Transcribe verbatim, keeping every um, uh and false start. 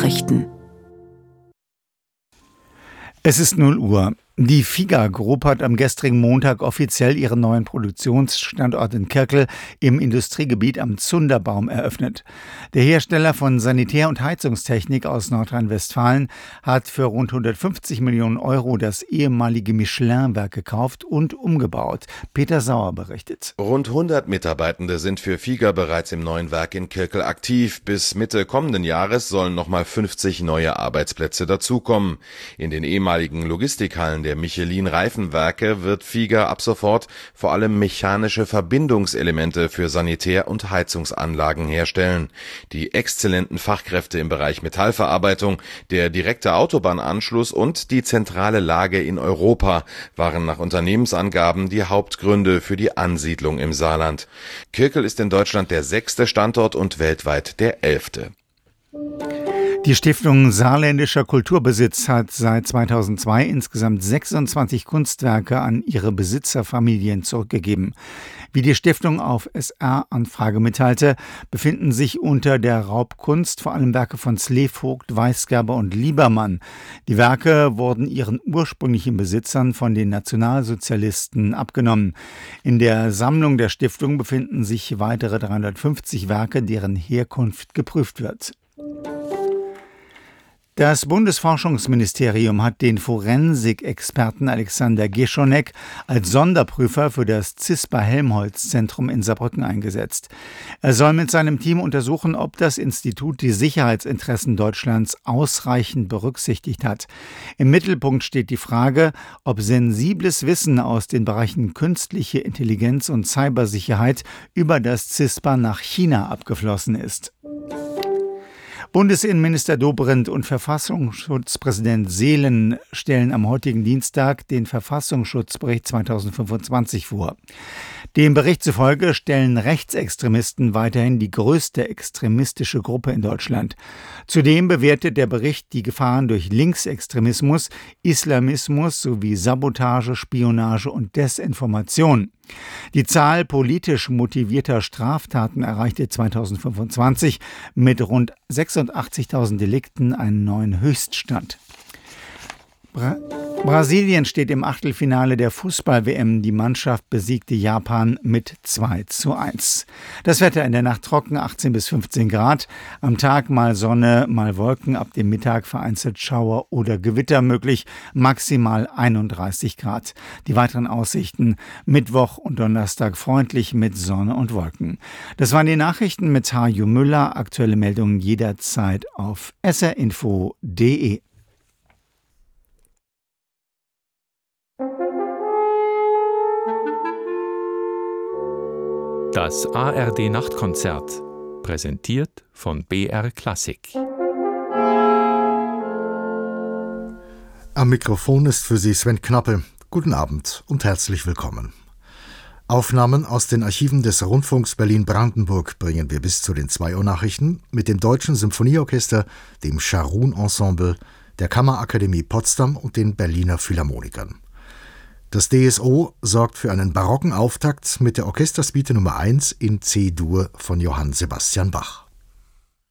Nachrichten. Es ist null Uhr. Die Figa Group hat am gestrigen Montag offiziell ihren neuen Produktionsstandort in Kirkel im Industriegebiet am Zunderbaum eröffnet. Der Hersteller von Sanitär- und Heizungstechnik aus Nordrhein-Westfalen hat für rund hundertfünfzig Millionen Euro das ehemalige Michelin-Werk gekauft und umgebaut. Peter Sauer berichtet. Rund hundert Mitarbeitende sind für Figa bereits im neuen Werk in Kirkel aktiv. Bis Mitte kommenden Jahres sollen nochmal fünfzig neue Arbeitsplätze dazukommen. In den ehemaligen Logistikhallen der Michelin-Reifenwerke wird Figa ab sofort vor allem mechanische Verbindungselemente für Sanitär- und Heizungsanlagen herstellen. Die exzellenten Fachkräfte im Bereich Metallverarbeitung, der direkte Autobahnanschluss und die zentrale Lage in Europa waren nach Unternehmensangaben die Hauptgründe für die Ansiedlung im Saarland. Kirkel ist in Deutschland der sechste Standort und weltweit der elfte. Die Stiftung Saarländischer Kulturbesitz hat seit zweitausendzwei insgesamt sechsundzwanzig Kunstwerke an ihre Besitzerfamilien zurückgegeben. Wie die Stiftung auf S R-Anfrage mitteilte, befinden sich unter der Raubkunst vor allem Werke von Slevogt, Weisgerber und Liebermann. Die Werke wurden ihren ursprünglichen Besitzern von den Nationalsozialisten abgenommen. In der Sammlung der Stiftung befinden sich weitere dreihundertfünfzig Werke, deren Herkunft geprüft wird. Das Bundesforschungsministerium hat den Forensikexperten Alexander Geschonek als Sonderprüfer für das CISPA-Helmholtz-Zentrum in Saarbrücken eingesetzt. Er soll mit seinem Team untersuchen, ob das Institut die Sicherheitsinteressen Deutschlands ausreichend berücksichtigt hat. Im Mittelpunkt steht die Frage, ob sensibles Wissen aus den Bereichen künstliche Intelligenz und Cybersicherheit über das CISPA nach China abgeflossen ist. Bundesinnenminister Dobrindt und Verfassungsschutzpräsident Seelen stellen am heutigen Dienstag den Verfassungsschutzbericht zweitausendfünfundzwanzig vor. Dem Bericht zufolge stellen Rechtsextremisten weiterhin die größte extremistische Gruppe in Deutschland. Zudem bewertet der Bericht die Gefahren durch Linksextremismus, Islamismus sowie Sabotage, Spionage und Desinformation. Die Zahl politisch motivierter Straftaten erreichte zweitausendfünfundzwanzig mit rund sechsundachtzigtausend Delikten einen neuen Höchststand. Bra- Brasilien steht im Achtelfinale der Fußball-W M. Die Mannschaft besiegte Japan mit zwei zu eins. Das Wetter in der Nacht trocken, achtzehn bis fünfzehn Grad. Am Tag mal Sonne, mal Wolken. Ab dem Mittag vereinzelt Schauer oder Gewitter möglich. Maximal einunddreißig Grad. Die weiteren Aussichten: Mittwoch und Donnerstag freundlich mit Sonne und Wolken. Das waren die Nachrichten mit Harjo Müller. Aktuelle Meldungen jederzeit auf s r info punkt d e. Das A R D-Nachtkonzert, präsentiert von B R Klassik. Am Mikrofon ist für Sie Sven Knappe. Guten Abend und herzlich willkommen. Aufnahmen aus den Archiven des Rundfunks Berlin-Brandenburg bringen wir bis zu den zwei Uhr Nachrichten mit dem Deutschen Symphonieorchester, dem Scharun-Ensemble, der Kammerakademie Potsdam und den Berliner Philharmonikern. Das D S O sorgt für einen barocken Auftakt mit der Orchestersuite Nummer eins in C-Dur von Johann Sebastian Bach.